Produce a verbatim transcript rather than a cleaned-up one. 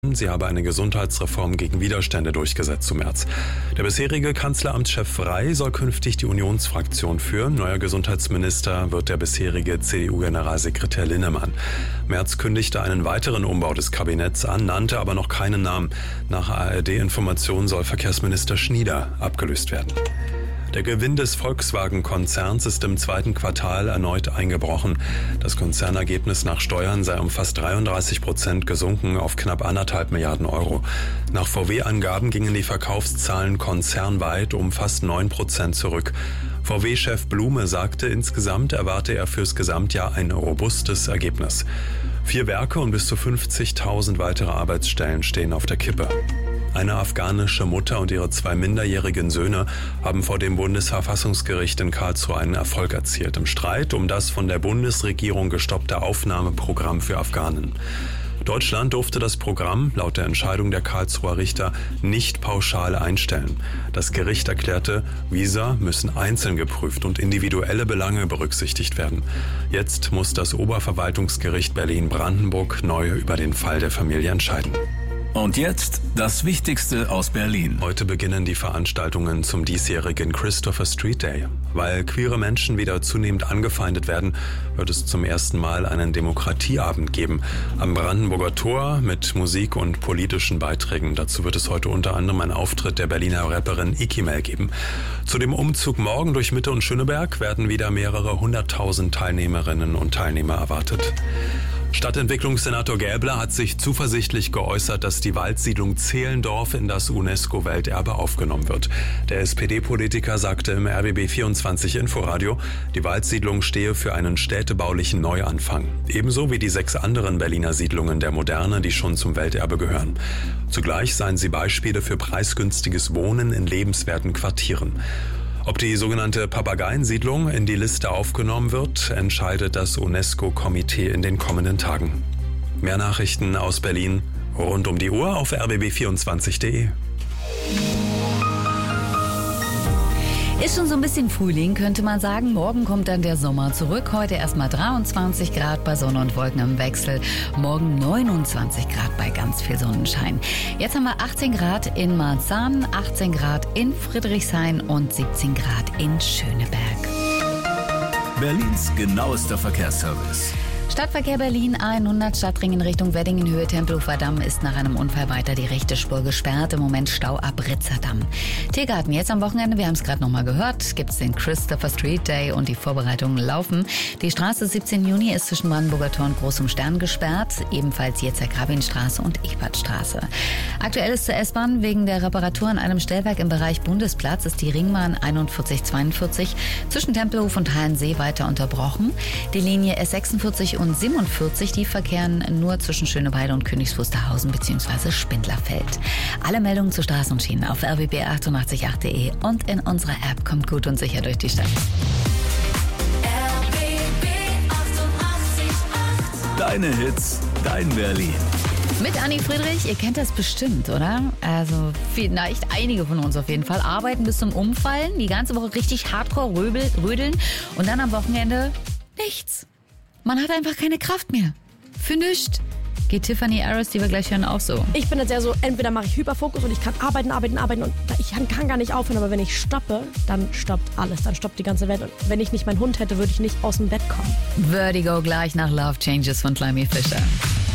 Sie habe eine Gesundheitsreform gegen Widerstände durchgesetzt zum März. Der bisherige Kanzleramtschef Frey soll künftig die Unionsfraktion führen. Neuer Gesundheitsminister wird der bisherige C D U-Generalsekretär Linnemann. Merz kündigte einen weiteren Umbau des Kabinetts an, nannte aber noch keinen Namen. Nach A R D-Informationen soll Verkehrsminister Schnieder abgelöst werden. Der Gewinn des Volkswagen-Konzerns ist im zweiten Quartal erneut eingebrochen. Das Konzernergebnis nach Steuern sei um fast dreiunddreißig Prozent gesunken auf knapp anderthalb Milliarden Euro. Nach V W-Angaben gingen die Verkaufszahlen konzernweit um fast neun Prozent zurück. V W-Chef Blume sagte, insgesamt erwarte er fürs Gesamtjahr ein robustes Ergebnis. Vier Werke und bis zu fünfzigtausend weitere Arbeitsstellen stehen auf der Kippe. Eine afghanische Mutter und ihre zwei minderjährigen Söhne haben vor dem Bundesverfassungsgericht in Karlsruhe einen Erfolg erzielt im Streit um das von der Bundesregierung gestoppte Aufnahmeprogramm für Afghanen. Deutschland durfte das Programm laut der Entscheidung der Karlsruher Richter nicht pauschal einstellen. Das Gericht erklärte, Visa müssen einzeln geprüft und individuelle Belange berücksichtigt werden. Jetzt muss das Oberverwaltungsgericht Berlin-Brandenburg neu über den Fall der Familie entscheiden. Und jetzt das Wichtigste aus Berlin. Heute beginnen die Veranstaltungen zum diesjährigen Christopher Street Day. Weil queere Menschen wieder zunehmend angefeindet werden, wird es zum ersten Mal einen Demokratieabend geben. Am Brandenburger Tor mit Musik und politischen Beiträgen. Dazu wird es heute unter anderem einen Auftritt der Berliner Rapperin Ikimel geben. Zu dem Umzug morgen durch Mitte und Schöneberg werden wieder mehrere hunderttausend Teilnehmerinnen und Teilnehmer erwartet. Stadtentwicklungssenator Gäbler hat sich zuversichtlich geäußert, dass die Waldsiedlung Zehlendorf in das UNESCO-Welterbe aufgenommen wird. Der S P D-Politiker sagte im R B B vierundzwanzig Inforadio, die Waldsiedlung stehe für einen städtebaulichen Neuanfang. Ebenso wie die sechs anderen Berliner Siedlungen der Moderne, die schon zum Welterbe gehören. Zugleich seien sie Beispiele für preisgünstiges Wohnen in lebenswerten Quartieren. Ob die sogenannte Papageiensiedlung in die Liste aufgenommen wird, entscheidet das UNESCO-Komitee in den kommenden Tagen. Mehr Nachrichten aus Berlin rund um die Uhr auf r b b vierundzwanzig punkt de. Ist schon so ein bisschen Frühling, könnte man sagen. Morgen kommt dann der Sommer zurück. Heute erstmal dreiundzwanzig Grad bei Sonne und Wolken im Wechsel. Morgen neunundzwanzig Grad bei ganz viel Sonnenschein. Jetzt haben wir achtzehn Grad in Marzahn, achtzehn Grad in Friedrichshain und siebzehn Grad in Schöneberg. Berlins genauester Verkehrsservice. Stadtverkehr Berlin hundert Stadtring in Richtung Weddingen, Höhe Tempelhofer Damm ist nach einem Unfall weiter die rechte Spur gesperrt. Im Moment Stau ab Ritzerdamm. Tiergarten jetzt am Wochenende, wir haben es gerade nochmal gehört, gibt es den Christopher Street Day und die Vorbereitungen laufen. Die Straße siebzehnten Juni ist zwischen Brandenburger Tor und Großem Stern gesperrt, ebenfalls jetzt der Grabinstraße und Ebertstraße. Aktuell ist zur S-Bahn wegen der Reparatur an einem Stellwerk im Bereich Bundesplatz ist die Ringbahn einundvierzig zweiundvierzig zwischen Tempelhof und Halensee weiter unterbrochen. Die Linie S sechsundvierzig und siebenundvierzig, die verkehren nur zwischen Schöneweide und Königs Wusterhausen bzw. Spindlerfeld. Alle Meldungen zu Straßen und Schienen auf r b b achtundachtzig punkt acht punkt de und in unserer App. Kommt gut und sicher durch die Stadt. R B B achtundachtzig Komma acht. Deine Hits, dein Berlin. Mit Anni Friedrich, ihr kennt das bestimmt, oder? Also vielleicht einige von uns auf jeden Fall. Arbeiten bis zum Umfallen, die ganze Woche richtig hardcore röbel, rödeln und dann am Wochenende nichts. Man hat einfach keine Kraft mehr. Für nichts. Geht Tiffany Harris, die wir gleich hören, auch so. Ich bin jetzt eher so, entweder mache ich Hyperfokus und ich kann arbeiten, arbeiten, arbeiten und ich kann, kann gar nicht aufhören, aber wenn ich stoppe, dann stoppt alles, dann stoppt die ganze Welt. Und wenn ich nicht meinen Hund hätte, würde ich nicht aus dem Bett kommen. Vertigo gleich nach Love Changes von Climby Fisher.